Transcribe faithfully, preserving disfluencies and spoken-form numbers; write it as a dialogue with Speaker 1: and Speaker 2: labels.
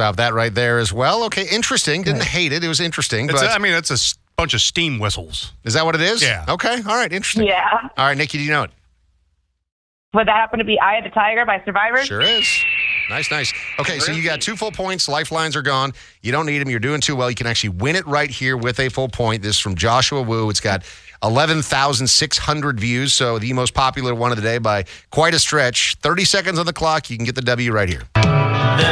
Speaker 1: also have that right there as well. Okay, interesting. Didn't hate it. It was interesting.
Speaker 2: It's
Speaker 1: but
Speaker 2: a, I mean, it's a s- bunch of steam whistles.
Speaker 1: Is that what it is?
Speaker 2: Yeah.
Speaker 1: Okay. All right. Interesting.
Speaker 3: Yeah.
Speaker 1: All right, Nikki, do you know it?
Speaker 3: Would that happen to be Eye of the Tiger by Survivor?
Speaker 1: Sure is. Nice, nice. Okay, so you got two full points. Lifelines are gone. You don't need them. You're doing too well. You can actually win it right here with a full point. This is from Joshua Wu. It's got eleven thousand six hundred views, so the most popular one of the day by quite a stretch. thirty seconds on the clock. You can get the W right here.